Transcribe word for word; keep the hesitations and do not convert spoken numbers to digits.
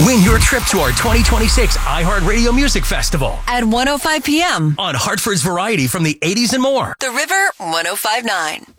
Win your trip to our twenty twenty-six iHeartRadio Music Festival at one oh five p.m. on Hartford's Variety from the eighties and more. The River one oh five point nine.